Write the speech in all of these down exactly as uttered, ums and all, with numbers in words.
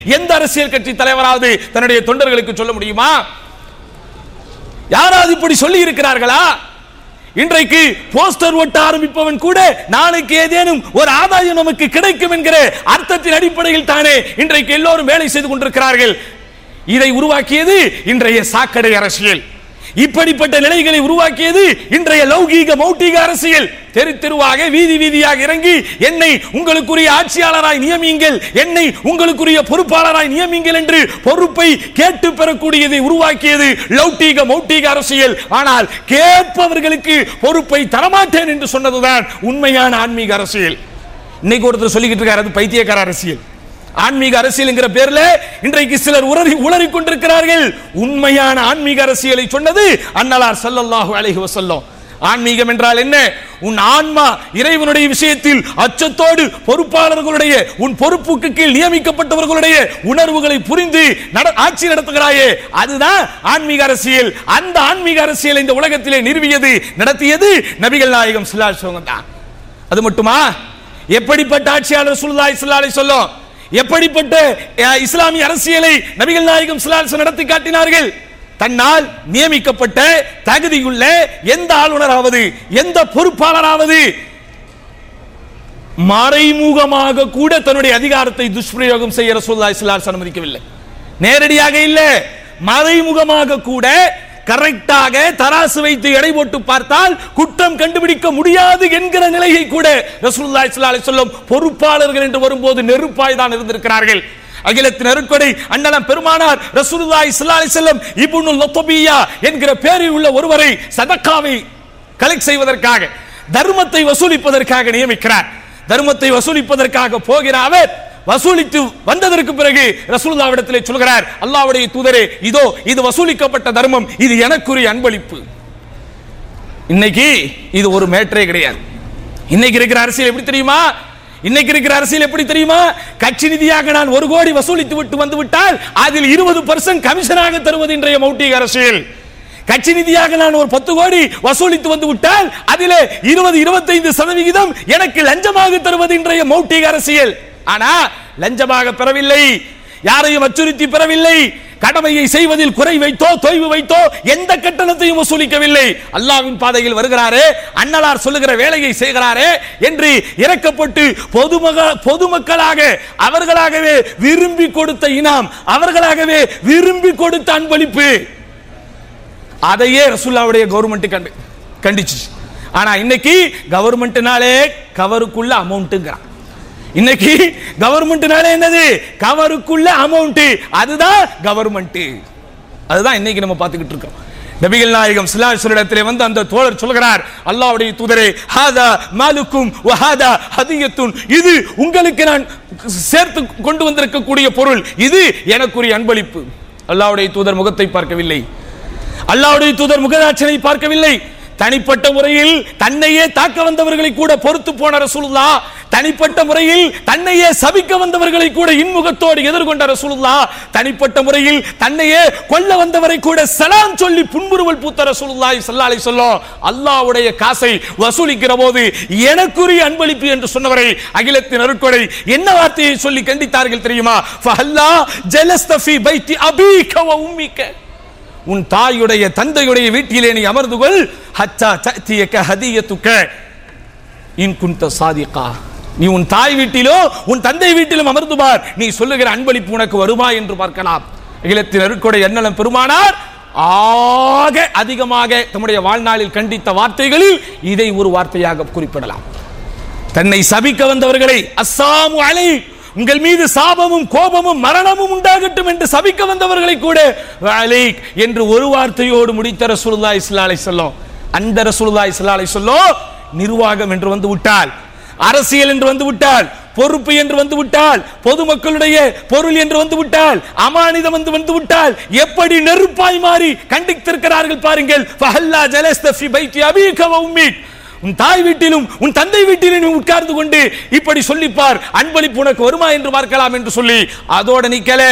எந்த அரசியல் கட்சி தலைவராவது தன்னுடைய தொண்டர்களுக்கு சொல்ல முடியுமா? யாராவது இப்படி சொல்லி இருக்கிறார்களா? இன்றைக்கு போஸ்டர் ஒட்ட ஆரம்பிப்பவன் கூட நாளைக்கு ஏதேனும் ஒரு ஆதாயம் நமக்கு கிடைக்கும் என்கிற அர்த்தத்தின் அடிப்படையில் தானே இன்றைக்கு எல்லோரும் வேலை செய்து கொண்டிருக்கிறார்கள். இதை உருவாக்கியது இன்றைய சாக்கடை அரசியல். இப்படிப்பட்ட நிலைகளை உருவாக்கியது இன்றைய லௌகீக மௌட்டிக அரசியல். தெரு தெருவாக வீதி வீதியாக இறங்கி என்னை உங்களுக்குரிய ஆட்சியாளராய் நியமியுங்கள், என்னை உங்களுக்குரிய பொறுப்பாளராய் நியமியுங்கள் என்று பொறுப்பை கேட்டு பெறக்கூடியதை உருவாக்கியது லௌகீக மௌட்டிக அரசியல். ஆனால் கேட்பவர்களுக்கு பொறுப்பை தரமாட்டேன் என்று சொன்னதுதான் உண்மையான ஆன்மீக அரசியல். இன்னைக்கு ஒருத்தர் சொல்லிக்கிட்டு இருக்காரு, அது பைத்தியக்கார அரசியல். ஆன்மீக அரசியல் என்கிற பேர்ல இன்றைக்கு சிலர் உளறி உளறி கொண்டிருக்கிறார்கள். உண்மையான ஆன்மீக அரசியலை சொன்னது அன்னலார் ஸல்லல்லாஹு அலைஹி வஸல்லம். ஆன்மீகம் என்றால் என்ன? உன் ஆன்மா இறைவனுடைய விஷயத்தில் அச்சத்தோடு பொறுப்பாளர்களுடைய உன் பொறுப்புக்கு கீழ் நியமிக்கப்பட்டவர்களுடைய உணர்வுகளை புரிந்து ஆட்சி நடத்துகிறாயே, அதுதான் ஆன்மீக அரசியல். அந்த ஆன்மீக அரசியலை இந்த உலகத்திலே நிறுவியது, நடத்தியது நபிகள் நாயகம் ஸல்லல்லாஹு அலைஹி வஸல்லம் தான். அது மட்டுமா? எப்படிப்பட்ட ஆட்சியாளர் ரசூலுல்லாஹி ஸல்லல்லாஹு அலைஹி வஸல்லம், எப்படிப்பட்ட இஸ்லாமிய அரசியலை நபிகள் நாயகம் ஸல்லல்லாஹு அலைஹி வஸல்லம் நடத்தி காட்டினார்கள்? தன்னால் நியமிக்கப்பட்ட தகுதியுள்ள எந்த ஆளுநராவது எந்த பொறுப்பாளராவது மறைமுகமாக கூட தன்னுடைய அதிகாரத்தை துஷ்பிரயோகம் செய்ய ரசூலுல்லாஹி ஸல்லல்லாஹு அலைஹி வஸல்லம் அனுமதிக்கவில்லை. நேரடியாக இல்ல, மறைமுகமாக கூட கரெக்டாக தராசு வைத்து எடை போட்டு பார்த்தால் குற்றம் கண்டுபிடிக்க முடியாது என்கிற நிலையை கூட ரசூலுல்லாஹி ஸல்லல்லாஹு அலைஹி வஸல்லம் பொறுப்பாளர்கள் என்று வரும்போது நெருப்பாய் தான் இருந்திருக்கிறார்கள். அகிலத்தின் அருட்கொடை அண்ணலம் பெருமானார் ரசூலுல்லாஹி ஸல்லல்லாஹு அலைஹி வஸல்லம் இப்னு லத்பியா என்கிற பெயரில் உள்ள ஒருவரை சதக்காவை கலெக்ட் செய்வதற்காக, தர்மத்தை வசூலிப்பதற்காக நியமிக்கிறார். தர்மத்தை வசூலிப்பதற்காக போகிற அவர் வசூலித்து வந்ததற்கு பிறகு ரசூலுல்லாஹ்விடத்திலே சொல்கிறார், அல்லாஹ்வுடைய தூதரே, இதோ இது வசூலிக்கப்பட்ட தர்மம், இது எனக்குரிய அன்பளிப்பு. இன்னைக்கு இது ஒரு மேட்டரே கிடையாது. இன்னைக்கு இருக்கிற அரசியல் எப்படி தெரியுமா? இன்னைக்கு இருக்கிற அரசியல் எப்படி தெரியுமா? கட்சி நிதியாக நான் ஒரு கோடி வசூலித்து விட்டு வந்து விட்டால் அதில் இருபது பர்சன்ட் கமிஷனாக தருவது இன்றைய மௌட்டிக அரசியல். கட்சி நிதியாக நான் ஒரு பத்து கோடி வசூலித்து வந்து விட்டால் அதிலே இருபது இருபத்தைந்து சதவிகிதம் எனக்கு லஞ்சமாக தருவது இன்றைய மௌட்டிக அரசியல். ஆனா லஞ்சமாக பெறவில்லை, யாரையும் அச்சுறுத்தி பெறவில்லை, கடமையை செய்வதில் குறை வைத்தோ தொய்வு வைத்தோ எந்த கட்டணத்தையும் வசூலிக்கவில்லை. அல்லாஹ்வின் பாதையில் வருகிறாரே, அன்னலார் சொல்லுகிற வேலையை செய்கிறாரே என்று இறக்கப்பட்டு பொதுமக பொதுமக்களாக அவர்களாகவே விரும்பி கொடுத்த இனாம், அவர்களாகவே விரும்பி கொடுத்த அன்பளிப்பு, அதையே ரசூலுல்லாஹ்வுடைய கவர்மெண்ட் கண்டிச்சு. ஆனா இன்னைக்கு கவர்மெண்ட்னாலே கவருக்குள்ள அமௌண்ட்ங்கறான். இன்னைக்கு கவர்மெண்ட்னாலே என்னது? கவருக்குள்ள அமௌண்ட், அதுதான் கவர்மெண்ட். அதுதான் இன்னைக்கு நம்ம பார்த்துக்கிட்டு இருக்கோம். நபிகள் நாயகம் ஸல்லல்லாஹு அலைஹி வஸல்லம் வந்து அந்த தோழர் சொல்கிறார், அல்லாஹ்வுடைய தூதரே, ஹாதா மாலுக்கும் வ ஹாதா ஹதியத்துன், இது உங்களுக்கு நான் சேர்த்து கொண்டு வந்திருக்கக்கூடிய பொருள், இது எனக்குரிய அன்பளிப்பு. அல்லாஹ்வுடைய தூதர் முகத்தை பார்க்கவில்லை, அல்லாஹ்வுடைய தூதர் முகதாட்சனை பார்க்கவில்லை. தனிப்பட்ட முறையில் தன்னையே தாக்க வந்தவர்களை கூட பொறுத்து போன ரசூலுல்லாஹ், தனிப்பட்ட முறையில் தன்னையே சபிக்க வந்தவர்களை கூட இன்முகத்தோடு எதிர்கொண்ட ரசூலுல்லாஹ், தனிப்பட்ட முறையில் தன்னையே கொல்ல வந்தவரை கூட சலாம் சொல்லி புன்முறுவல் பூத்த ரசூலுல்லாஹி ஸல்லல்லாஹு அலைஹி வஸல்லம் அல்லாஹ்வுடைய காசை வசூலிக்கிற போது எனக்குரிய அன்பளிப்பு என்று சொன்னவரை அகிலத்தின் அருட்கொடை என்ன வார்த்தையை சொல்லி கண்டித்தார்கள் தெரியுமா? ஃபஹல்லா ஜலஸ்த ஃபீ பைத்தி அபீக வ உம்மிக, உன் தாயுடைய தந்தையுடைய வீட்டிலே நீ அமர்ந்து கொள், ஹத்தா தஅதியக ஹதியத்துக இன் குன்த சாதிகா, நீ உன் தாய் வீட்டிலோ உன் தந்தை வீட்டிலும் அமர்ந்து பார், நீ சொல்லுகிற அன்பளிப்பு உனக்கு வருமா என்று பார்க்கலாம். அகிலத்தின் அருட்கொடை அண்ணலம் பெருமானார் ஆக அதிகமாக தம்முடைய வாழ்நாளில் கண்டித்த வார்த்தைகளில் இதை ஒரு வார்த்தையாக குறிப்பிடலாம். தன்னை சபிக்க வந்தவர்களை அஸ்ஸாமு அலை, உங்கள் மீது சாபமும் கோபமும் மரணமும் உண்டாகட்டும் என்று சபிக்க வந்தவர்களை கூட அலைக் என்று ஒரு வார்த்தையோடு முடித்த ரசூலுல்லாஹி ஸல்லல்லாஹு அலைஹி வஸல்லம். அந்த ரசூலுல்லாஹி ஸல்லல்லாஹு அலைஹி வஸல்லம் நிர்வாகம் என்று வந்து விட்டால், அரசியல் என்று வந்து விட்டால், பொறுப்பு என்று வந்து விட்டால், பொதுமக்களுடைய பொருள் என்று வந்து விட்டால், அமானிதம் வந்து வந்து விட்டால் எப்படி நெருப்பாய் மாறி கண்டித்திருக்கிறார்கள் பாருங்கள். ஃபஹல்லா ஜலஸ்த ஃபீ பைத்தி அபீக வ உம்மிக், உன் தாய் வீட்டிலும் உன் தந்தை வீட்டிலும் உட்கார்ந்து கொண்டு இப்படி சொல்லிப்பார், அன்பளிப்பு உனக்கு வருமா என்று பார்க்கலாம் என்று சொல்லி அதோட நிக்கல.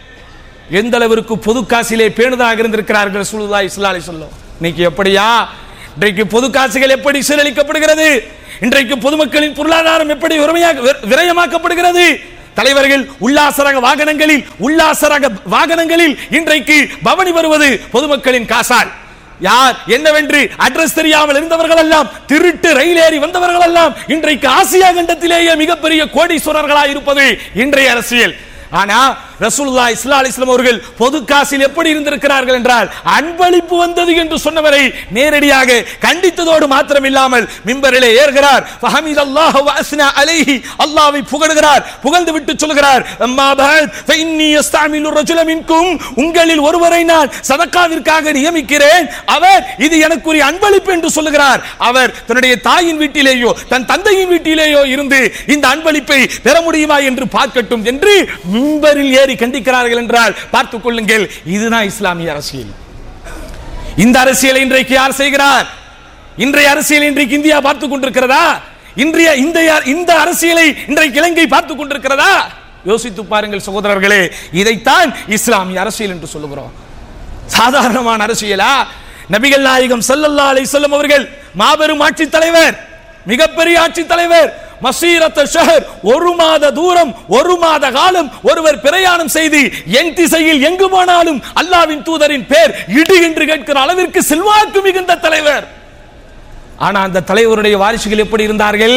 எந்த அளவிற்கு பொது காசிலே பேணுதாக இருந்திருக்கிறார்கள் ரசூலுல்லாஹி ஸல்லல்லாஹு அலைஹி வஸல்லம். இன்னைக்கு எப்படியா? இன்றைக்கு பொது காசுகள் எப்படி சீரழிக்கப்படுகிறது, இன்றைக்கு பொதுமக்களின் பொருளாதாரம் எப்படி விரயமாக்கப்படுகிறது, தலைவர்கள் உல்லாசரக வாகனங்களில் உல்லாசரக வாகனங்களில் இன்றைக்கு பவனி வருவது பொதுமக்களின் காசால். யார் என்னவென்று அட்ரஸ் தெரியாமல் இருந்தவர்கள் எல்லாம், திருட்டு ரயில் ஏறி வந்தவர்கள் எல்லாம் இன்றைக்கு ஆசியா கண்டத்திலேயே மிகப்பெரிய கோடீஸ்வரர்களாக இருப்பது இன்றைய அரசியல். ஆனா ரசூலுல்லாஹி ஸல்லல்லாஹு அலைஹி வஸல்லம் அவர்கள் பொது காசில் எப்படி இருந்திருக்கிறார்கள் என்றால், அன்பளிப்பு வந்தது என்று சொன்னவரை நேரடியாக கண்டித்ததோடு மாத்திரமில்லாமல் மிம்பரிலே ஏறுகிறார், ஃபஹமிதல்லாஹு வ அஸ்னா அலைஹி, அல்லாஹ்வை புகழுகிறார், புகழ்ந்து விட்டு சொல்கிறார், அம்மா பஅத் ஃபஇன்னி யஸ்தஅமிலு ரஜுல மின்கும், உங்களில் ஒருவரை நான் சதகாவிற்காக நியமிக்கிறேன், அவர் இது எனக்குரிய அன்பளிப்பு என்று சொல்லுகிறார். அவர் தன்னுடைய தாயின் வீட்டிலேயோ தன் தந்தையின் வீட்டிலேயோ இருந்து இந்த அன்பளிப்பை பெற முடியுமா என்று பார்க்கட்டும் என்று மிம்பரில் ஏறி கண்டிக்கிறார்கள் என்றால் பார்த்துக் கொள்ளுங்கள். இதுதான் இஸ்லாமிய அரசியல். இந்த அரசியலை இன்றைக்கு யார் செய்கிறார்? இன்றைய அரசியல் இன்றைக்கு இந்தியா பார்த்துக் கொண்டிருக்கிறதா? இன்றைய இந்த அரசியலை இன்றைக்கு இலங்கை பார்த்துக் கொண்டிருக்கிறதா? யோசித்து பாருங்கள் சகோதரர்களே. இதைத்தான் இஸ்லாமிய அரசியல் என்று சொல்லுகிறோம். சாதாரணமான அரசியலா? நபிகள் நாயகம் ஸல்லல்லாஹு அலைஹி வஸல்லம் அவர்கள் மாபெரும் ஆட்சி தலைவர், மிகப்பெரிய ஆட்சி தலைவர். மசீரத் ஷஹர், ஒரு மாத தூரம், ஒரு மாத காலம் ஒருவர் பிரயாணம் செய்து என் திசையில் எங்கு போனாலும் அல்லாஹ்வின் தூதரின் பேர் இடி என்று கேட்கிற அளவிற்கு செல்வாக்கு மிகுந்த தலைவர். ஆனா அந்த தலைவருடைய வாரிசுகள் எப்படி இருந்தார்கள்?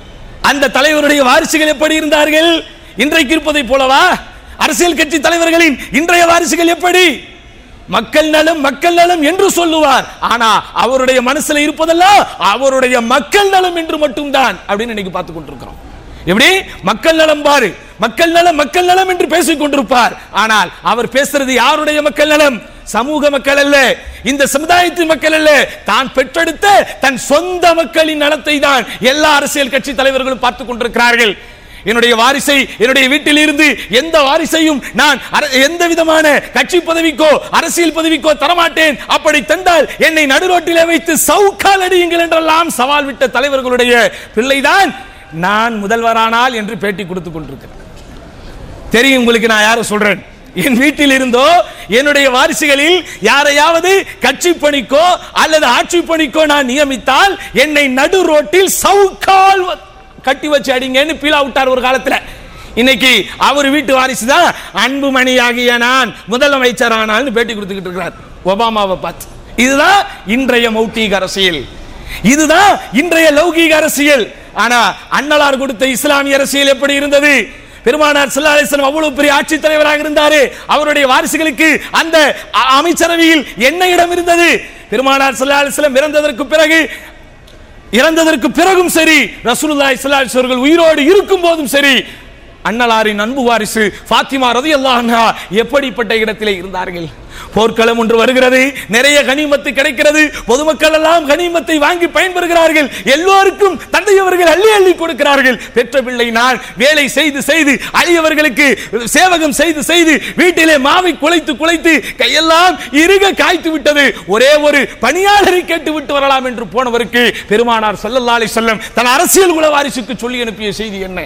அந்த தலைவருடைய வாரிசுகள் எப்படி இருந்தார்கள்? இன்றைக்கு இருப்பதை போலவா? அரசியல் கட்சி தலைவர்களின் இன்றைய வாரிசுகள் எப்படி? மக்கள் நலம் மக்கள் நலம் என்று சொல்லுவார், ஆனா அவருடைய மனசுல இருப்பதெல்லாம் அவருடைய மக்கள் நலம் என்று மட்டும்தான் அப்படின்னு இன்னைக்கு பார்த்துக் கொண்டிருக்கிறோம். எப்படி மக்கள் நலம் பாரு, மக்கள் நலம் மக்கள் நலம் என்று பேசிக் கொண்டிருப்பார், ஆனால் அவர் பேசுறது யாருடைய மக்கள் நலம்? சமூக மக்கள் அல்ல, இந்த சமுதாயத்தின் மக்கள் அல்ல, தான் பெற்றெடுத்த தன் சொந்த மக்களின் நலத்தை தான் எல்லா அரசியல் கட்சி தலைவர்களும் பார்த்துக் கொண்டிருக்கிறார்கள். என்னுடைய வாரிசை என்னுடைய வீட்டில் இருந்து எந்த வாரிசையும் நான் எந்த விதமான கட்சி பதவிக்கோ அரசியல் பதவிக்கோ தரமாட்டேன், அப்படி தந்தால் என்னை நடுரோட்டிலே வைத்து சவுக்கால் அடியுங்கள் என்றெல்லாம் சவால் விட்ட தலைவர்களுடைய பிள்ளைதான் நான் முதல்வரானால் என்று பேட்டி கொடுத்துக் கொண்டிருக்கிறேன். தெரியும் உங்களுக்கு நான் யாரை சொல்றேன்? என் வீட்டில் இருந்தோ என்னுடைய வாரிசுகளில் யாரையாவது கட்சி பணிக்கோ அல்லது ஆட்சி பணிக்கோ நான் நியமித்தால் என்னை நடு ரோட்டில் சவுக்கால் கட்டி வச்சு அடிங்கன்னு பீலா விட்டார் ஒரு காலத்துல. இன்னைக்கு அவர் வீட்டு வாரிசு தான் அன்புமணியாகிய நான் முதலமைச்சர் ஆனால்னு பேட்டி கொடுத்துக்கிட்டு இருக்கிறார் ஒபாமாவை பார்த்து. இதுதான் இன்றைய மௌட்டிக அரசியல், இதுதான் இன்றைய லௌகீக அரசியல். ஆனா அன்னலார் கொடுத்த இஸ்லாமிய அரசியல் எப்படி இருந்தது? பெருமானார் ஸல்லல்லாஹு அலைஹி வஸல்லம் அவ்வளவு பெரிய ஆட்சி தலைவராக இருந்தாரு, அவருடைய வாரிசுகளுக்கு அந்த அமைச்சரவையில் என்ன இடம் இருந்தது? பெருமானார் ஸல்லல்லாஹு அலைஹி வஸல்லம் இறந்ததற்கு பிறகு இறந்ததற்கு பிறகும் சரி, ரசூலுல்லாஹி ஸல்லல்லாஹு அலைஹி வஸல்லம் உயிரோடு இருக்கும் போதும் சரி, அன்னலாரின் அன்பு வாரிசு ஃபாத்திமா ரலியல்லாஹு அன்ஹா எப்படிப்பட்ட இடத்திலே இருந்தார்கள்? போர்க்களம் ஒன்று வருகிறது, நிறைய கனிமத்து கிடைக்கிறது, பொதுமக்கள் எல்லாம் கனிமத்தை வாங்கி பயன்பெறுகிறார்கள், எல்லோருக்கும் தந்தையவர்கள் அள்ளி அள்ளி கொடுக்கிறார்கள். பெற்ற பிள்ளை நான் வேலை செய்து செய்து அழியவர்களுக்கு சேவகம் செய்து செய்து வீட்டிலே மாவை குலைத்து குலைத்து கையெல்லாம் இறுக காய்த்து விட்டது, ஒரே ஒரு பணியாளரை கேட்டு விட்டு வரலாம் என்று போனவருக்கு பெருமானார் ஸல்லல்லாஹு அலைஹி வஸல்லம் தன் அரசியல் குல வாரிசுக்கு சொல்லி அனுப்பிய செய்தி என்ன?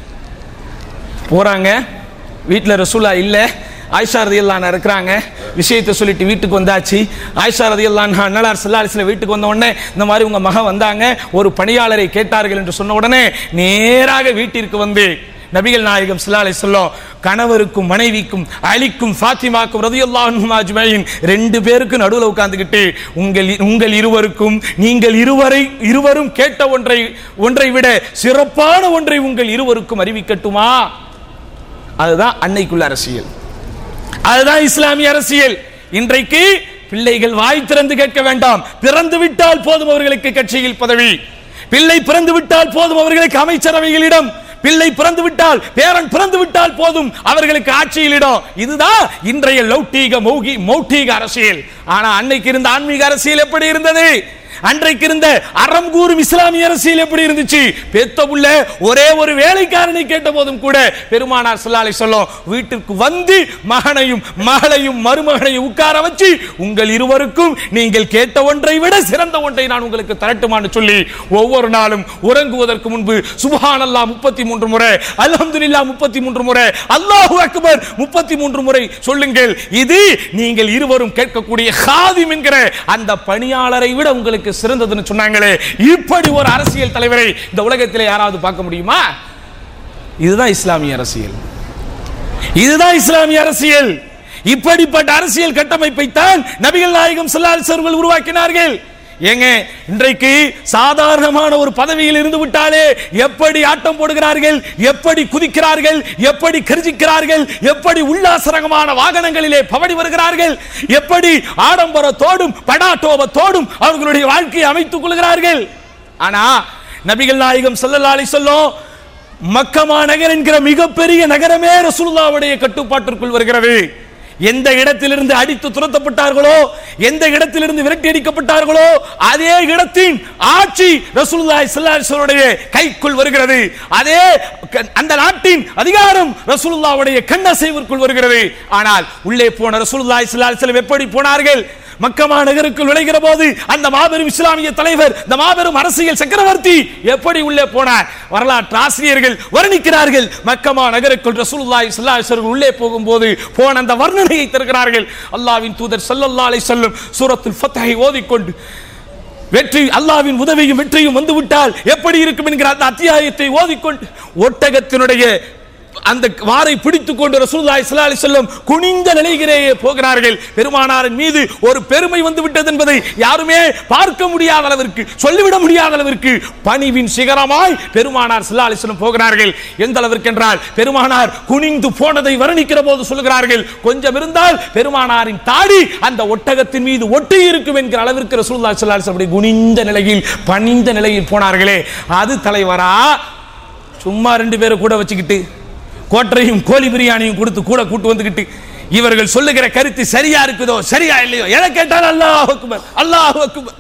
போறாங்க, வீட்டில் ரசூலா இல்ல, ஆயிஷா ரலியல்லாஹு அன்ஹா இருக்கிறாங்க, விஷயத்தை சொல்லிட்டு வீட்டுக்கு வந்தாச்சு. ஆயிஷா ரலியல்லாஹு அன்ஹா அன்னலார் ஸல்லல்லாஹு அலைஹி வஸல்லம் வீட்டுக்கு வந்த உடனே இந்த மாதிரி உங்க மகன் வந்தாங்க, ஒரு பணியாளரை கேட்டார்கள் என்று சொன்ன உடனே நேராக வீட்டிற்கு வந்து நபிகள் நாயகம் ஸல்லல்லாஹு அலைஹி வஸல்லம் கணவருக்கும் மனைவிக்கும் அலிக்கும் ஃபாத்திமாக்கும் ரலியல்லாஹு அன்ஹும் அஜ்மஈன் ரெண்டு பேருக்கு நடுவில் உட்கார்ந்துகிட்டு உங்கள் உங்கள் இருவருக்கும் நீங்கள் இருவரை இருவரும் கேட்ட ஒன்றை ஒன்றை விட சிறப்பான ஒன்றை உங்கள் இருவருக்கும் அறிவிக்கட்டுமா? அதுதான் அன்னைக்குள்ள அரசியல், அதுதான் இஸ்லாமிய அரசியல். இன்றைக்கு பிள்ளைகள் வாய் திறந்து கேட்க வேண்டாம், பிறந்து விட்டால் போதும் அவர்களுக்கு கட்சியில் பதவி, பிள்ளை பிறந்து விட்டால் போதும் அவர்களுக்கு அமைச்சரவையில் இடம், பிள்ளை பிறந்து விட்டால் பேரன் பிறந்து விட்டால் போதும் அவர்களுக்கு ஆட்சியில் இடம். இதுதான் இன்றைய லௌகீக மௌகி மௌட்டிக அரசியல். ஆனா அன்னைக்கு இருந்த ஆன்மீக அரசியல் எப்படி இருந்தது? அன்றைக்கு இருந்த அறம் கூறும் இஸ்லாமிய அரசியல் எப்படி இருந்துச்சு? பெத்த புள்ள ஒரே ஒரு வேலைக்காரனை கேட்ட போதும் கூட பெருமானார் ஸல்லல்லாஹு அலைஹி வஸல்லம் வீட்டுக்கு வந்து மகனையும் மகளையும் மருமகனையும் உட்கார வச்சு உங்கள் இருவருக்கும் நீங்கள் கேட்ட ஒன்றை விட சிறந்த ஒன்றை நான் உங்களுக்கு தரட்டுமான்னு சொல்லி ஒவ்வொரு நாளும் உறங்குவதற்கு முன்பு சுப்ஹானல்லாஹ் முப்பத்தி மூன்று முறை, அல்ஹம்துலில்லாஹ் முப்பத்தி மூன்று முறை, அல்லாஹு அக்பர் முப்பத்தி மூன்று முறை சொல்லுங்கள். இது நீங்கள் இருவரும் கேட்கக்கூடிய காதிம் என்கிற அந்த பணியாளரை விட உங்களுக்கு சிறந்ததுன்னு சொன்னாங்களே, இப்படி ஒரு அரசியல் தலைவரை இந்த உலகத்திலே யாராவது பார்க்க முடியுமா? இதுதான் இஸ்லாமிய அரசியல். இதுதான் இஸ்லாமிய அரசியல். இப்படிப்பட்ட அரசியல் கட்டமைப்பை தான் நபிகள் நாயகம் ஸல்லல்லாஹு அலைஹி வஸல்லம் உருவாக்கினார்கள். ஏங்க இன்றைக்கு சாதாரணமான ஒரு பதவியில் இருந்து விட்டாலே எப்படி ஆட்டம் போடுகிறார்கள், எப்படி குதிக்கிறார்கள், எப்படி கர்ஜிக்கிறார்கள், எப்படி உல்லாசரகமான வாகனங்களிலே பவடி வருகிறார்கள், எப்படி ஆடம்பரத்தோடும் படாட்டோபத்தோடும் அவர்களுடைய வாழ்க்கையை அமைத்துக் கொள்கிறார்கள். ஆனா நபிகள் நாயகம் ஸல்லல்லாஹு அலைஹி வஸல்லம் மக்கமா நகர் என்கிற மிகப்பெரிய நகரமே ரசூலுல்லாஹ்வுடைய கட்டுப்பாட்டிற்குள் வருகிறது. எந்த இடத்திலிருந்து அடித்து துரத்தப்பட்டார்களோ, எந்த இடத்திலிருந்து விரட்டி அடிக்கப்பட்டார்களோ, அதே இடத்தின் ஆட்சி ரசூலுல்லாஹி ஸல்லல்லாஹு அலைஹி வஸல்லம் கைக்குள் வருகிறது. அதே அந்த நாட்டின் அதிகாரம் ரசூலுல்லாஹ்வுடைய கண்ணசைவிற்குள் வருகிறது. ஆனால் உள்ளே போன ரசூலுல்லாஹி ஸல்லல்லாஹு அலைஹி வஸல்லம் எப்படி போனார்கள்? மக்கமா நகருக்குள் நுழைகிற போது அந்த மாபெரும் இஸ்லாமிய தலைவர், இந்த மாபெரும் அரசியல் சக்கரவர்த்தி எப்படி உள்ளே போனார்? வரலாற்று ஆசிரியர்கள் வர்ணிக்கிறார்கள். மக்கமா நகருக்குள் ரசூலுல்லாஹி ஸல்லல்லாஹு அலைஹி வஸல்லம் உள்ளே போகும்போது போன அந்த வர்ணனையை தருகிறார்கள். அல்லாஹ்வின் தூதர் ஸல்லல்லாஹு அலைஹி வஸல்லம் சூரத்துல் ஃபத்ஹை ஓதிக்கொண்டு வெற்றி அல்லாஹ்வின் உதவியும் வெற்றியும் வந்துவிட்டால் எப்படி இருக்கும் என்கிற அந்த அத்தியாயத்தை ஓதிக்கொண்டு ஒட்டகத்தினுடைய அந்த வாரை பிடித்துக் கொண்டு ரசூலுல்லாஹி ஸல்லல்லாஹு அலைஹி வஸல்லம் குனிந்த நிலையிலே போகிறார்கள். பெருமானாரின் மீது ஒரு பெருமை வந்து விட்டது என்பதை யாருமே பார்க்க முடியாத அளவிற்கு, சொல்லிவிட முடியாத அளவிற்கு பணிவின் சிகரமாய் பெருமானார் ஸல்லல்லாஹு அலைஹி வஸல்லம் போகிறார்கள். எந்த அளவிற்கு என்றால் பெருமானார் குனிந்து போனதை வர்ணிக்கிற போது சொல்கிறார்கள், கொஞ்சம் இருந்தால் பெருமானாரின் தாடி அந்த ஒட்டகத்தின் மீது ஒட்டி இருக்கும் என்கிற அளவிற்கு ரசூலுல்லாஹி ஸல்லல்லாஹு அலைஹி வஸல்லம் குனிந்த நிலையில் பணிந்த நிலையில் போனார்களே, அது தலைவரா? சும்மா ரெண்டு பேரை கூட வச்சுக்கிட்டு கோட்டரையும் கோழி பிரியாணியும் கொடுத்து கூட கூட்டு வந்துகிட்டு இவர்கள் சொல்லுகிற கருத்து சரியா இருக்குதோ சரியா இல்லையோ எதை கேட்டாலும் அல்லாஹ் அக்பர் அல்லாஹ் அக்பர்,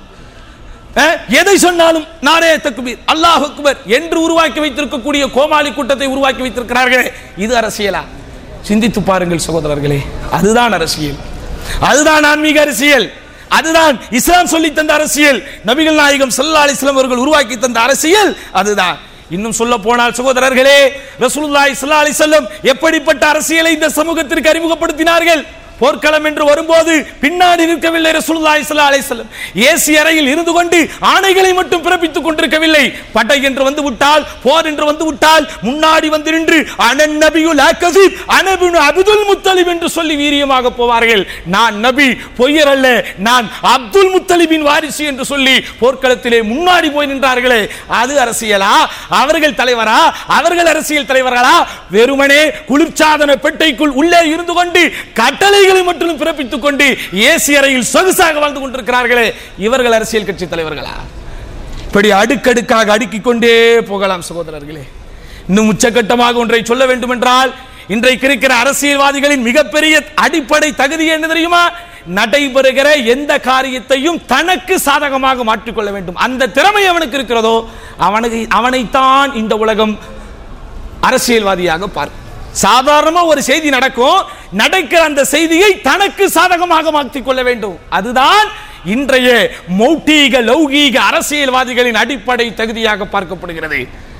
எதை சொன்னாலும் நாரே தக்பீர் அல்லாஹ் அக்பர் என்று உருவாக்கி வைத்திருக்கக்கூடிய கோமாளி கூட்டத்தை உருவாக்கி வைத்திருக்கிறார்களே, இது அரசியலா? சிந்தித்து பாருங்கள் சகோதரர்களே. அதுதான் அரசியல், அதுதான் ஆன்மீக அரசியல், அதுதான் இஸ்லாம் சொல்லி தந்த அரசியல், நபிகள் நாயகம் ஸல்லல்லாஹு அலைஹி வஸல்லம் அவர்கள் உருவாக்கி தந்த அரசியல் அதுதான். இன்னும் சொல்ல போனால் சகோதரர்களே, ரசூலுல்லாஹி ஸல்லல்லாஹு அலைஹி வஸல்லம் எப்படிப்பட்ட அரசியலை இந்த சமூகத்திற்கு அறிமுகப்படுத்தினார்கள்? போர்க்களம் என்று வரும்போது பின்னாடி நிற்கவில்லை ரசூலுல்லாஹி ஸல்லல்லாஹு அலைஹி வஸல்லம். ஏசி அறையில் இருந்து கொண்டு ஆணைகளை மட்டும் பிறப்பித்துக் கொண்டிருக்கவில்லை. படை என்று வந்து விட்டால், போர் என்று வந்து விட்டால் முன்னாடி வந்து நின்று அனன் நபியுல் அகஸீப் அனபினு அப்துல் முத்தலிப் என்று சொல்லி வீரியமாக போவார்கள். நான் நபி, பொய்யர் அல்ல, நான் அப்துல் முத்தலிபின் வாரிசு என்று சொல்லி போர்க்களத்திலே முன்னாடி போய் நின்றார்களே, அது அரசியலா? அவர்கள் தலைவரா? அவர்கள் அரசியல் தலைவர்களா? வெறுமனே குளிர்சாதன பெட்டைக்குள் உள்ளே இருந்து கொண்டு கட்டளை மட்டும் பிறப்பித்துக் கொண்டு ஏசி அறையில் சொகுசாக வாழ்ந்து கொண்டிருக்கிறார்களே, இவர்கள் அரசியல் கட்சி தலைவர்களா? இப்படி அடுக்கடுக்காக அடுக்கிக் கொண்டே போகலாம் சகோதரர்களே. இன்னும் உச்சகட்டமாக ஒன்றை சொல்ல வேண்டும் என்றால், இன்றைக்கு இருக்கிற அரசியல்வாதிகளின் மிகப்பெரிய அடிப்படை தகுதி என்ன தெரியுமா? நடைபெறுகிற எந்த காரியத்தையும் தனக்கு சாதகமாக மாற்றிக்கொள்ள வேண்டும். அந்த திறமை அவனுக்கு இருக்கிறதோ அவனுக்கு அவனைத்தான் இந்த உலகம் அரசியல்வாதியாக பார்க்கும். சாதாரணமா ஒரு செய்தி நடக்கும், நடக்கிற அந்த செய்தியை தனக்கு சாதகமாக மாற்றிக் கொள்ள வேண்டும். அதுதான் இன்றைய மௌட்டிக லௌகீக அரசியல்வாதிகளின் அடிப்படை தகுதியாக பார்க்கப்படுகிறது.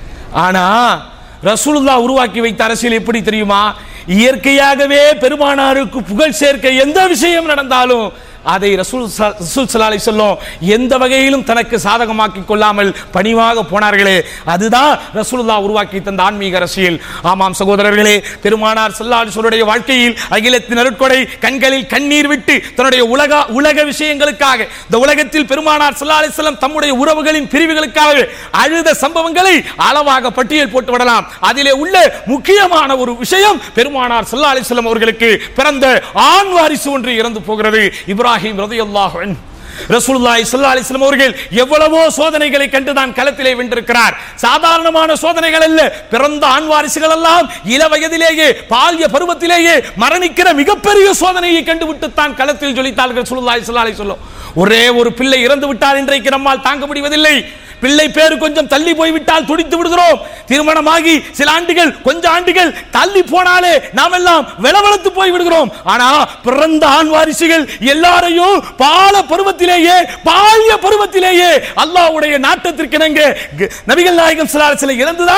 ஆனா ரசூலுல்லாஹ் உருவாக்கி வைத்த அரசியல் எப்படி தெரியுமா? இயற்கையாகவே பெருமானாருக்கு புகழ் சேர்க்க எந்த விஷயம் நடந்தாலும் அதை ரசூல் ஸல்லல்லாஹு அலைஹி வஸல்லம் எந்த வகையிலும் தனக்கு சாதகமாக்கிக் கொள்ளாமல் பணிவாக போனார்களே, அதுதான் ரசூலுல்லாஹ் உருவாக்கி தந்த ஆன்மீக அரசியல். ஆமாம் சகோதரர்களே, பெருமானார் ஸல்லல்லாஹு அலைஹி வஸல்லம் வாழ்க்கையில் அகிலத்தின் அருட்கொடை கண்களில் கண்ணீர் விட்டு தன்னுடைய உலக உலக விஷயங்களுக்காக, இந்த உலகத்தில் பெருமானார் ஸல்லல்லாஹு அலைஹி வஸல்லம் தம்முடைய உறவுகளின் பிரிவுகளுக்காக அழுத சம்பவங்களை அளவாக பட்டியல் போட்டு விடலாம். அதிலே உள்ள முக்கியமான ஒரு விஷயம், பெருமானார் ஸல்லல்லாஹு அலைஹி வஸல்லம் அவர்களுக்கு பிறந்த ஆண் வாரிசு ஒன்று இறந்து போகிறது. இப்ராஹிம் ரலியல்லாஹு அன்ஹு. ரசூலுல்லாஹி ஸல்லல்லாஹு அலைஹி வஸல்லம் அவர்கள் எவ்வளவோ சோதனைகளை கண்டு தான் களத்திலே வென்றிருக்கிறார். சாதாரணமான சோதனைகள் அல்ல. பிறந்த ஆண் வாரிசுகள் எல்லாம் இள வயதிலேயே, பால்ய பருவத்திலேயே மரணிக்கிற மிகப்பெரிய சோதனையை கண்டுவிட்டு தான் களத்தில் ஜொலித்தார்கள் ரசூலுல்லாஹி ஸல்லல்லாஹு அலைஹி வஸல்லம். ஒரே ஒரு பிள்ளை இறந்து விட்டால் இன்றைக்கு நம்மால் தாங்க முடிவதில்லை. பிள்ளை பேரு கொஞ்சம் தள்ளி போய்விட்டால் துடித்து விடுகிறோம். திருமணமாகி சில ஆண்டுகள், கொஞ்ச ஆண்டுகள் தள்ளி போனாலே நாம் எல்லாம் வெளவெளத்து போய் விடுகிறோம். ஆனா பிறந்த ஆண் வாரிசுகள் எல்லாரையும் பால பருவத்திலேயே, பால்ய பருவத்திலேயே அல்லாஹ்வுடைய நாட்டத்திற்கு இணங்க நபிகள் நாயகம் ஸல்லல்லாஹு அலைஹி வஸல்லம் இறந்துதா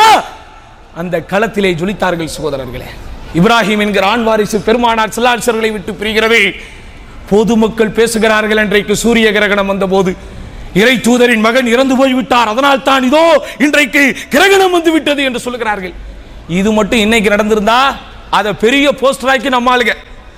அந்த களத்திலே ஜொலித்தார்கள் சகோதரர்களே. இப்ராஹிம் என்கிற ஆண் வாரிசு பெருமானார் ஸல்லல்லாஹு அலைஹி வஸல்லம் விட்டு பிரிகிறது. பொதுமக்கள் பேசுகிறார்கள், இன்றைக்கு சூரிய கிரகணம் வந்த போது இறை தூதரின் மகன் இறந்து போய்விட்டார், அதனால் தான் இதோ இன்றைக்கு கிரகணம் வந்து விட்டது என்று சொல்கிறார்கள். இது மட்டும் இன்னைக்கு நடந்திருந்தா அதை பெரிய போஸ்டர் ஆக்கி நம்ம ஆளுங்க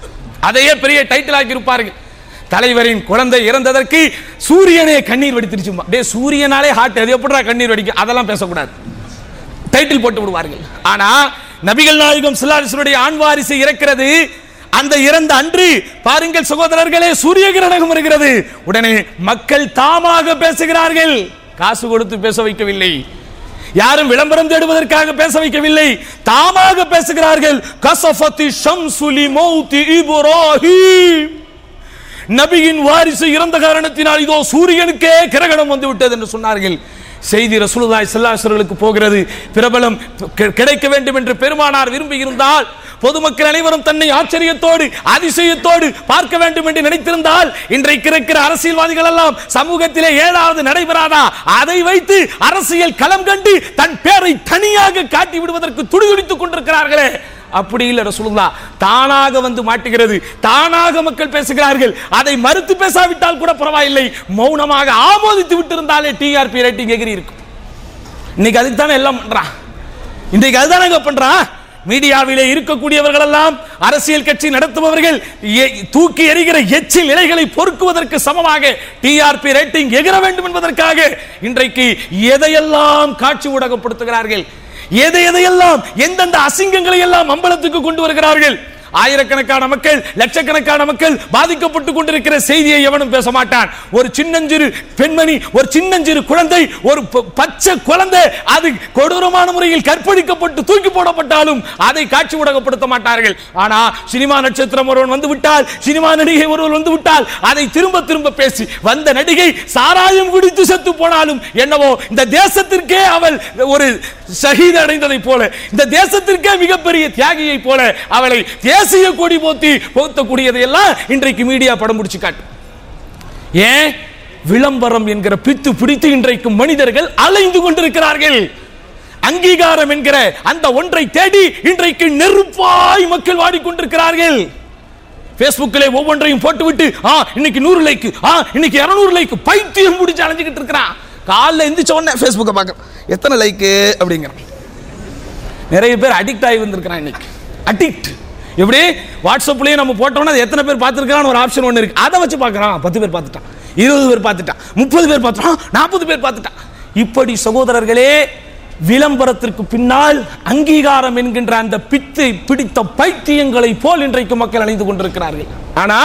அதையே பெரிய டைட்டில் ஆக்கி இருப்பார்கள். தலைவரின் குழந்தை இறந்ததற்கு சூரியனே கண்ணீர் வடித்திருச்சுமா. டே சூரியனாலே ஹார்ட் அது எப்படிடா கண்ணீர் வடிக்கும், அதெல்லாம் பேசக்கூடாது, டைட்டில் போட்டு விடுவார்கள். ஆனா நபிகள் நாயகம் ஸல்லல்லாஹு அலைஹி வஸல்லம் ஆண் வாரிசு இறக்கிறது, அந்த இறந்த அன்று பாருங்கள் சகோதரர்களே சூரிய கிரகணம் வருகிறது. உடனே மக்கள் தாமாக பேசுகிறார்கள், காசு கொடுத்து பேச வைக்கவில்லை, யாரும் விளம்பரம் தேடுவதற்காக பேச வைக்கவில்லை, தாமாக பேசுகிறார்கள். கஸஃபத்தி ஷம்ஸு லிமௌத்தி இப்ராஹீம், நபியின் வாரிசு இறந்த காரணத்தினால் இதோ சூரியனுக்கே கிரகணம் வந்து விட்டது என்று சொன்னார்கள். செய்தி ரசூலுல்லாஹி ஸல்லல்லாஹு அலைஹி வஸல்லம் போகிறது. பிரபலம் கிடைக்க வேண்டும் என்று பெருமானார் விரும்பி இருந்தால், பொதுமக்கள் அனைவரும் தன்னை ஆச்சரியத்தோடு அதிசயத்தோடு பார்க்க வேண்டும் என்று நினைத்திருந்தால், இன்றைக்கு இருக்கிற அரசியல்வாதிகள் எல்லாம் சமூகத்திலே ஏதாவது நடைபெறாதா அதை வைத்து அரசியல் களம் கண்டு தன் பேரை தனியாக காட்டி விடுவதற்கு துடிதுடித்துக் கொண்டிருக்கிறார்களே, அப்படி இல்லை. ரசூலுல்லாஹ் தானாக வந்து மாட்டுகிறது, தானாக மக்கள் பேசுகிறார்கள். அதை மறுத்து பேசாவிட்டால் கூட பரவாயில்லை, மௌனமாக ஆமோதித்து விட்டு இருந்தாலே டிஆர்பி ரேட்டிங் எகிரி இருக்கும். இன்னைக்கு அதுக்கு தானே எல்லாம் பண்றான், இன்றைக்கு அதுதானே பண்றான். மீடியாவிலே இருக்கக்கூடியவர்கள் எல்லாம் அரசியல் கட்சி நடத்துபவர்கள் தூக்கி எறிகிற எச்சில் இலைகளை பொறுக்குவதற்கு சமமாக டிஆர்பி ரேட்டிங் எகிர வேண்டும் என்பதற்காக இன்றைக்கு எதையெல்லாம் காட்சி ஊடகப்படுத்துகிறார்கள், எதை எதையெல்லாம் எந்தெந்த அசிங்கங்களை எல்லாம் அம்பலத்துக்கு கொண்டு வருகிறார்கள். ஆயிரக்கணக்கான மக்கள் லட்சக்கணக்கான மக்கள் பாதிக்கப்பட்டுக் கொண்டிருக்கிற செய்தியை எவனும் பேச மாட்டான். ஒரு சின்னஞ்சிறு பெண்மணி, ஒரு சின்னஞ்சிறு குழந்தை, ஒரு பச்சை குழந்தை அது கொடூரமான முறையில் கற்பழிக்கப்பட்டு தூக்கி போடப்பட்டாலும் அதை காட்சி ஊடகப்படுத்த மாட்டார்கள். ஆனா சினிமா நட்சத்திரம் ஒருவன் வந்து விட்டால், சினிமா நடிகை ஒருவன் வந்து விட்டால் அதை திரும்ப திரும்ப பேசி, வந்த நடிகை சாராயம் குடித்து செத்து போனாலும் என்னவோ இந்த தேசத்திற்கே அவள் ஒரு ஷஹீத் அடைந்ததை போல, இந்த தேசத்திற்கே மிகப்பெரிய தியாகியை போல அவளை தேசிய கொடி போத்தி போத்தக்கூடியதை எல்லாம் இன்றைக்கு மீடியா படம் பிடிச்சு காட்டு. ஏன்? விளம்பரம் என்கிற பித்து பிடித்து இன்றைக்கு மனிதர்கள் அலைந்து கொண்டிருக்கிறார்கள். அங்கீகாரம் என்கிற அந்த ஒன்றை தேடி இன்றைக்கு நெருப்பாய் மக்கள் வாடிக்கொண்டிருக்கிறார்கள். பேஸ்புக்கிலே ஒவ்வொன்றையும் போட்டுவிட்டு ஆ இன்னைக்கு நூறு லைக், ஆ இன்னைக்கு இருநூறு லைக், பைத்தியம் முடிச்சு அலைஞ்சிக்கிட்டு இருக்கிறான். காலைல எந்திரிச்ச உடனே பேஸ்புக்கை பார்க்க எத்தனை லைக் அப்படிங்கிற நிறைய பேர் அடிக்ட் ஆகி வந்திருக்கிறான். இன்னைக்கு அடிக்ட் எப்படி வாட்ஸ்அப்லயே நம்ம போட்டோம்னா எத்தனை பேர் பார்த்துருக்கான்னு ஒரு ஆப்ஷன் ஒன்று இருக்கு, அதை வச்சு பார்க்கறான். பத்து பேர் பார்த்துட்டான், இருபது பேர் பார்த்துட்டான், முப்பது பேர் பார்த்துட்டான், நாற்பது பேர் பார்த்துட்டான். இப்படி சகோதரர்களே விளம்பரத்திற்கு பின்னால் அங்கீகாரம் என்கின்ற அந்த பித்து பிடித்த பைத்தியங்களை போல் இன்றைக்கு மக்கள் அணிந்து கொண்டிருக்கிறார்கள். ஆனா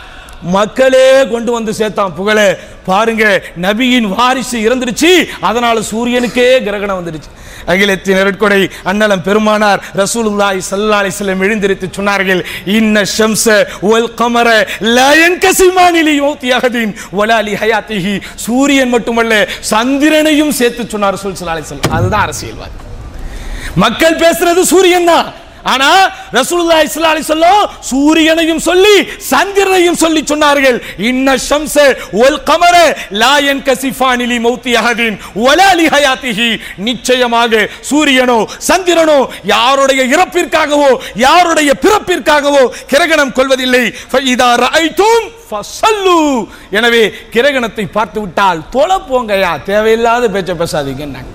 மக்களே கொண்டு வந்து சேர்த்தான் புகழ. பாருங்க, நபியின் வாரிசு இறந்துருச்சு, அதனால சூரியனுக்கே கிரகணம் வந்துருச்சு. அகிலத்தின் நெருட்கொடை அண்ணலம் பெருமானார் ரசூலுல்லாஹி ஸல்லல்லாஹு அலைஹி வஸல்லம் எழுந்திருத்து சொன்னார்கள், இன்ன ஷம்ஸ வல் கமர லா யன்கஸிமானி லிமௌத்தி அஹதின் வலா லிஹயாத்திஹி. சூரியன் மட்டுமல்ல சந்திரனையும் சேர்த்து சொன்னார் ரசூல் ஸல்லல்லாஹு அலைஹி வஸல்லம். அதுதான் அரசியல்வாதி. மக்கள் பேசுறது சூரியன் தான், ஆனா ரசூலுல்லாஹி ஸல்லல்லாஹு அலைஹி வஸல்லம் சூரியனையும் சொல்லி சந்திரனையும் சொல்லி சொன்னார்கள், இன்ன ஷம்ஸ வல் கமர லா யன்கஸிஃபானி லிமௌத்தி அஹதின் வலா லிஹயாத்திஹி. நிச்சயமாக சூரியனோ சந்திரனோ யாருடைய இறப்பிற்காகவோ யாருடைய பிறப்பிற்காகவோ கிரகணம் கொள்வதில்லை. ஃபஇதா ரஅய்தும் ஃபஸல்லு. எனவே கிரகணத்தை பார்த்து விட்டால் தொலை போங்கயா, தேவையில்லாத பேச்ச பேசாதீங்க.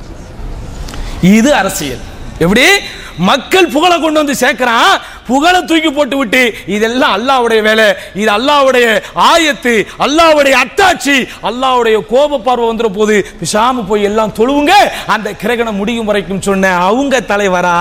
இது அரசியல். எப்படி மக்கள் புகழை கொண்டு வந்து சேர்க்கிறான், புகழை தூக்கி போட்டு விட்டு இதெல்லாம் அல்லாஹ்வுடைய வேலை, இது அல்லாஹ்வுடைய ஆயத்து, அல்லாஹ்வுடைய அத்தாட்சி, அல்லாஹ்வுடைய கோப பார்வை வந்துற போது பிசாம போய் எல்லாம் தொழுவுங்க அந்த கிரகணம் முடியும் வரைக்கும் சொன்ன அவங்க தலைவரா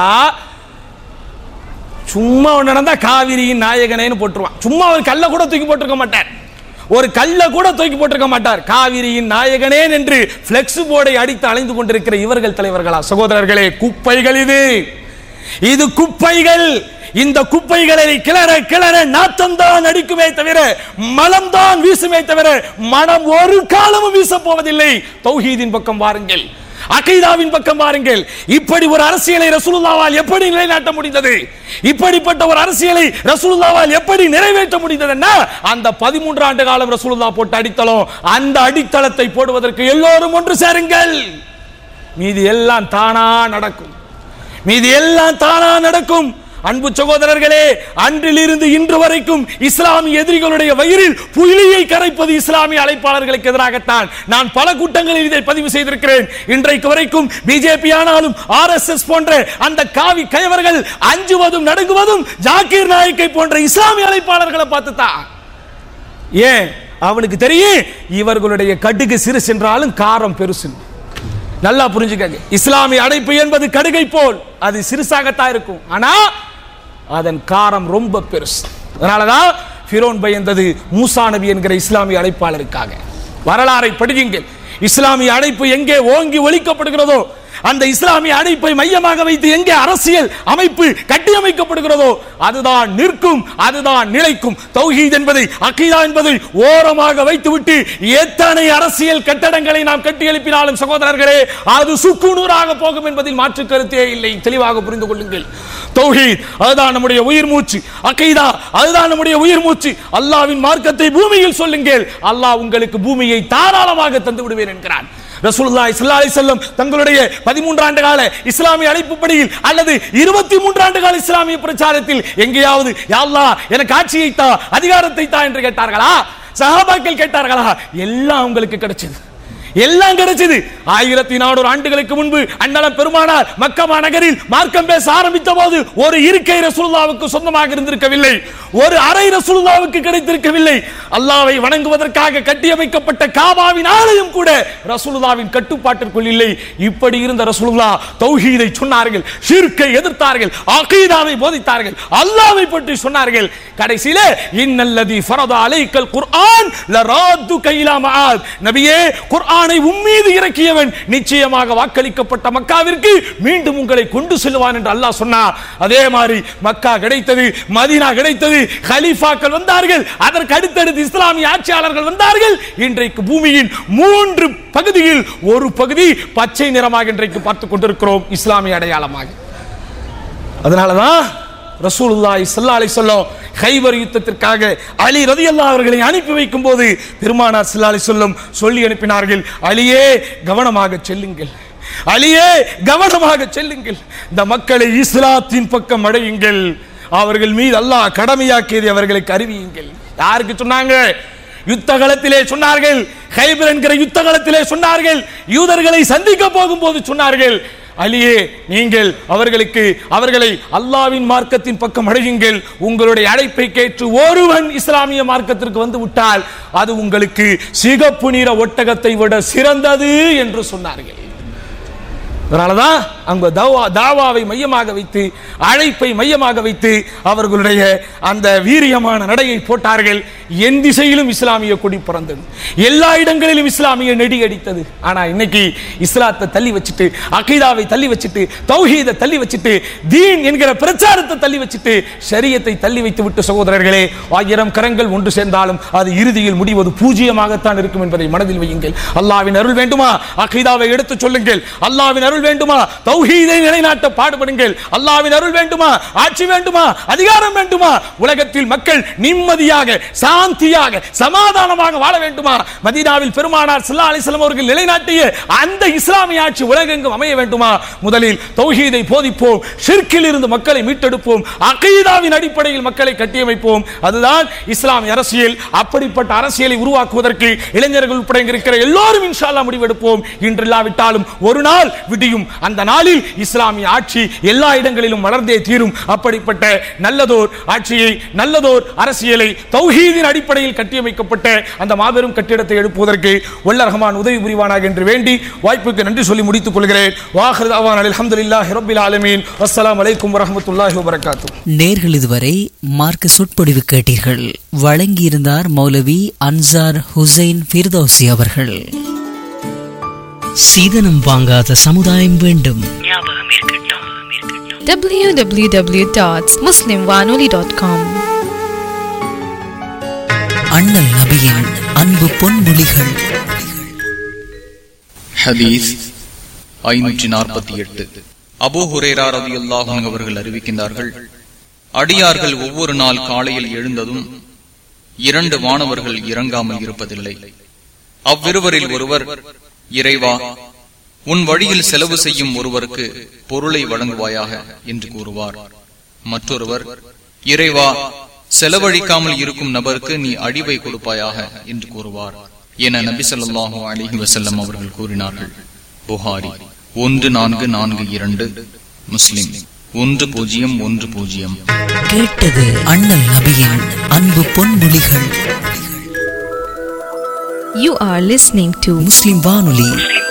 சும்மா நடந்தா காவிரியின் நாயகனேன்னு போட்டுருவான். சும்மா ஒரு கல்ல கூட தூக்கி போட்டிருக்க மாட்டார், ஒரு கல்ல கூட தூக்கி போட்டிருக்க மாட்டார். காவிரியின் நாயகனே என்று பிளெக்ஸ் போர்டை அடித்து அலைந்து கொண்டிருக்கிற இவர்கள் தலைவர்களா? சகோதரர்களே, குப்பைகள் இது, இது குப்பைகள். இந்த குப்பைகளை கிளற கிளற நாத்தம்தான் அடிக்குமே தவிர மலம்தான் வீசுமே தவிர மனம் ஒரு காலமும் வீச போவதில்லை. தௌஹீதின் பக்கம் வாருங்கள், அகீதாவின் பக்கம் பாருங்கள். இப்படி ஒரு அரசியலை ரசூலுல்லாஹ்வால் எப்படி நிலைநாட்ட முடிந்தது? இப்படிப்பட்ட ஒரு அரசியலை ரசூலுல்லாஹ்வால் எப்படி நிறைவேற்ற முடிந்ததுன்னா அந்த பதிமூன்று ஆண்டு காலம் ரசூலுல்லாஹ் போட்ட அடித்தளம், அந்த அடித்தளத்தை போடுவதற்கு எல்லோரும் ஒன்று சேருங்கள். மீதி எல்லாம் தானா நடக்கும், மீதி எல்லாம் தானா நடக்கும். அன்பு சகோதரர்களே, அன்றிலிருந்து இன்று வரைக்கும் இஸ்லாமிய எதிரிகளுடைய வயிறில் புலியை கரைப்பது இஸ்லாமிய அழைப்பாளர்களுக்கு எதிராகத்தான். நான் பல கூட்டங்களில் இதை பதிவு செய்திருக்கிறேன். இன்றைக்கு வரைக்கும் பிஜேபி ஆனாலும் ஆர் எஸ் எஸ் போன்ற அந்த காவி கயவர்கள் அஞ்சுவதும் நடுங்குவதும் ஜாகிர் நாயக்கை போன்ற இஸ்லாமிய அழைப்பாளர்களை பார்த்துதான். ஏன்? அவனுக்கு தெரியும் இவர்களுடைய கடுகு சிறு சென்றாலும் காரம் பெருசு. நல்லா புரிஞ்சுக்கங்க. இஸ்லாமிய அழைப்பு என்பது கடுகை போல் அது சிறுசாகத்தான் இருக்கும், ஆனா அதன் காரம் ரொம்ப பெருசு. அதனாலதான் ஃபிரௌன் பயந்தது மூசா நபி என்கிற இஸ்லாமிய அழைப்பாளருக்காக. வரலாறை படியுங்கள். இஸ்லாமிய அழைப்பு எங்கே ஓங்கி ஒலிக்கப்படுகிறதோ, அந்த இஸ்லாமிய அழைப்பை மையமாக வைத்து எங்கே அரசியல் அமைப்பு கட்டியமைக்கப்படுகிறதோ அதுதான் நிற்கும், அதுதான் நிலைக்கும். தௌஹீத் என்பதை, அகீதா என்பதை ஓரமாக வைத்துவிட்டு எத்தனை அரசியல் கட்டடங்களை நாம் கட்டி எழுப்பினாலும் சகோதரர்களே அது சுக்குநூறாக போகும் என்பதில் மாற்று கருத்தே இல்லை. தெளிவாக புரிந்து கொள்ளுங்கள். தௌஹீத் அதுதான் நம்முடைய உயிர் மூச்சு, அகீதா அதுதான் நம்முடைய உயிர் மூச்சு. அல்லாஹ்வின் மார்க்கத்தை பூமியில் சொல்லுங்கள், அல்லாஹ் உங்களுக்கு பூமியை தாராளமாக தந்து விடுவேன் என்கிறான். ரசூலுல்லாஹி ஸல்லல்லாஹு அலைஹி வஸல்லம் தங்களுடைய பதிமூன்று ஆண்டு கால இஸ்லாமிய அழைப்புப்படியில் அல்லது இருபத்தி மூன்று ஆண்டு கால இஸ்லாமிய பிரச்சாரத்தில் எங்கேயாவது யா அல்லாஹ் எனக்கு ஆட்சியை தா, அதிகாரத்தை தா என்று கேட்டார்களா? சஹாபாக்கள் கேட்டார்களா? எல்லாம் உங்களுக்கு கிடைச்சது, எல்லாம் கிடைச்சது. ஆயிரத்தி நானூறு ஆண்டுகளுக்கு முன்பு அண்ணலம் பெருமானார் மக்கா நகரில் மார்க்கம் பேச ஆரம்பித்த போது ஒரு இருக்கை ரசூலுல்லாஹ்வுக்கு சொந்தமாக இருந்திருக்கவில்லை, ஒரு அறை ரசூலுல்லாஹ்வுக்கு கிடைத்திருக்கவில்லை. அல்லாஹ்வை வணங்குவதற்காக கட்டியமைக்கப்பட்ட காபாவின் ஆலயம் கூட ரசூலுல்லாஹ்வின் கட்டுப்பாட்டிற்குள் இல்லை. இப்படி இருந்த ரசூலுல்லாஹ் தௌஹீதை சொன்னார்கள், ஷிர்க்கை எதிர்த்தார்கள், அகீதாவை போதித்தார்கள், அல்லாஹ்வை பற்றி சொன்னார்கள். கடைசியிலே இன்னல்லதி ஃபரத அலைக்கல் குர்ஆன் லராதுக இலா மஆத், நபியே குர்ஆனை உம்மீது இறக்கியவன் நிச்சயமாக வாக்களிக்கப்பட்ட மக்காவிற்கு மீண்டும் உங்களை கொண்டு செல்வான் என்று அல்லாஹ் சொன்னார். அதே மாதிரி மக்கா கிடைத்தது, மதீனா கிடைத்தது, கலீஃபாக்கள் வந்தார்கள், அதற்கு அடுத்தடுத்து இஸ்லாமிய ஆட்சியாளர்கள் வந்தார்கள். இன்றைக்கு பூமியின் மூன்று பகுதியில் ஒரு பகுதி பச்சை நிறமாக இன்றைக்கு பார்த்துக் கொண்டிருக்கிறோம் இஸ்லாமிய அடையாளமாக. அதனாலதான் ரசூலுல்லாஹி ஸல்லல்லாஹு அலைஹி வஸல்லம் கைபர் யுத்தத்திற்காக அலி ரலியல்லாஹு அவர்களை அனுப்பி வைக்கும் போது பெருமானார் ஸல்லல்லாஹு அலைஹி வஸல்லம் சொல்லி அனுப்பினார்கள், அலியே கவனமாக செல்லுங்கள், அலியே கவனமாக செல்லுங்கள், இந்த மக்களை இஸ்லாத்தின் பக்கம் அடையுங்கள், அவர்கள் மீது அல்லாஹ் கடமையாக்கியதை அவர்களுக்கு அறிவியுங்கள். யாருக்கு சொன்னாங்க? யுத்த களத்திலே சொன்னார்கள், கைபர் என்கிற யுத்த களத்திலே சொன்னார்கள், யூதர்களை சந்திக்க போகும்போது சொன்னார்கள், அலியே நீங்கள் அவர்களுக்கு அவர்களை அல்லாஹ்வின் மார்க்கத்தின் பக்கம் அடையுங்கள், உங்களுடைய அழைப்பை கேட்டு ஒருவன் இஸ்லாமிய மார்க்கத்திற்கு வந்து விட்டால் அது உங்களுக்கு சிகப்பு நிற ஒட்டகத்தை விட சிறந்தது என்று சொன்னார்கள். அதனாலதான் அங்க தாவாவை மையமாக வைத்து, அழைப்பை மையமாக வைத்து அவர்களுடைய அந்த வீரியமான நடையை போட்டார்கள். என் திசையிலும் இஸ்லாமிய கொடி பறந்தது, எல்லா இடங்களிலும் இஸ்லாமிய நெடி அடித்தது. ஆனா இன்னைக்கு இஸ்லாத்தை தள்ளி வச்சுட்டு, அகீதாவை தள்ளி வச்சுட்டு, தௌஹீதை தள்ளி வச்சுட்டு, தீன் என்கிற பிரச்சாரத்தை தள்ளி வச்சுட்டு, ஷரியத்தை தள்ளி வைத்து விட்டு சகோதரர்களே, ஆயிரம் கரங்கள் ஒன்று சேர்ந்தாலும் அது இறுதியில் முடிவது பூஜ்ஜியமாகத்தான் இருக்கும் என்பதை மனதில் வையுங்கள். அல்லாஹ்வின் அருள் வேண்டுமா? அகீதாவை எடுத்து சொல்லுங்கள். அல்லாஹ்வின் அருள் வேண்டுமா? தௌஹீதை நிலைநாட்ட பாடுபடுங்கள். அல்லாஹ்வின் அருள் வேண்டுமா? ஆட்சி வேண்டுமா? அதிகாரம் வேண்டுமா? உலகத்தில் மக்கள் நிம்மதியாக, சாந்தியாக, சமாதானமாக வாழ வேண்டுமா? மதீனாவில் பெருமானார் ஸல்லல்லாஹு அலைஹி வஸல்லம் அவர்கள் நிலைநாட்டிய அந்த இஸ்லாமிய ஆட்சி உலகெங்கும் அமைய வேண்டுமா? முதலில் தௌஹீதை போதிப்போம், ஷிர்கில் இருந்து மக்களை மீட்டெடுப்போம், அகீதாவின் அடிப்படையில் மக்களை கட்டியமைப்போம். அதுதான் இஸ்லாமிய அரசியல். அப்படிப்பட்ட அரசியலை உருவாக்குவதற்கு இளைஞர்கள் உட்பட இருக்கிற எல்லோரும் இன்ஷா அல்லாஹ் முடிவெடுப்போம். இன்று இல்லாவிட்டாலும் ஒரு நாள் விடியும். அந்த நாளில் இஸ்லாமிய ஆட்சி எல்லா இடங்களிலும் வளர்ந்தே தீரும். அப்படிப்பட்ட நல்லதோர் ஆட்சியை, நல்லதோர் அரசியலை தௌஹீதின் அடிப்படையில் கட்டியமைக்கப்பட்ட அந்த மாபெரும் கட்டிடத்தை எழுப்புவதற்கு வல்ல ரஹ்மான் உதவி புரிவானாக என்று வேண்டி வாய்ப்புக்கு நன்றி சொல்லி முடித்துக் கொள்கிறேன். வாஹிரு தஅவானா அல்ஹம்துலில்லாஹி ரப்பில் ஆலமீன். அஸ்ஸலாமு அலைக்கும் வரஹ்மத்துல்லாஹி வபரகாத்துஹு. நேர்கள் இதுவரை மார்க்க சொற்பொழிவு கேட்டீர்கள். வழங்கியிருந்தார் மௌலவி அன்சார் ஹுசைன் ஃபிர்தௌசி அவர்கள். சீதனம் வாங்காத சமுதாயம் வேண்டும். டபிள்யூ டபிள்யூ டபிள்யூ டாட் முஸ்லிம் வானொலி டாட் காம். அண்ணல் நபியின் அன்பு பொன்மொழிகள். ஹதீஸ் ஐநூற்றி நாற்பத்தி எட்டு. அபூ ஹுரைரா ரலியல்லாஹு அன்ஹு அவர்கள் அறிவிக்கின்றார்கள், அடியார்கள் ஒவ்வொரு நாள் காலையில் எழுந்ததும் இரண்டு வானவர்கள் இறங்காமல் இருப்பதில்லை. அவ்விருவரில் ஒருவர், இறைவா, உன் வழியில் செலவு செய்யும் ஒருவருக்கு பொருளை வழங்குவாயாக என்று கூறுவார். மற்றொருவர், இறைவா, செலவழிக்காமல் இருக்கும் நபருக்கு நீ அடிவை கொடுப்பாயாக என்று கூறுவார் என நபி ஸல்லல்லாஹு அலைஹி வஸல்லம் அவர்கள் கூறினார்கள். புகாரி ஒன்று நான்கு நான்கு இரண்டு, முஸ்லிம் ஒன்று பூஜ்ஜியம் ஒன்று பூஜ்ஜியம். கேட்டது அண்ணல் நபியின் அன்பு பொன்மொழிகள். You are listening to முஸ்லிம் வானொலி